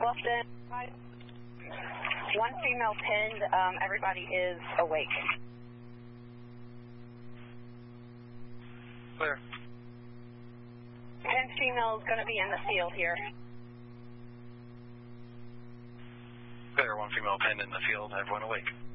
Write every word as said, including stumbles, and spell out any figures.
Bluffton. One female pinned. Um, everybody is awake. Clear. Pinned female is going to be in the field here. Clear. One female pinned in the field. Everyone awake.